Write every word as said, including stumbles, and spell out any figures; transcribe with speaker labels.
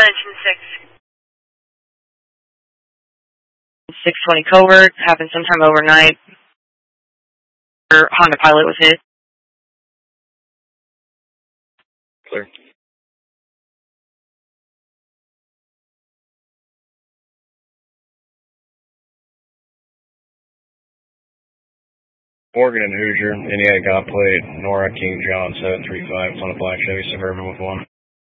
Speaker 1: engine six.
Speaker 2: six twenty covert, happened sometime overnight. Your Honda Pilot was hit.
Speaker 3: Clear. Morgan and Hoosier, Indiana God plate, Nora King John seven three five, on a black Chevy Suburban with one.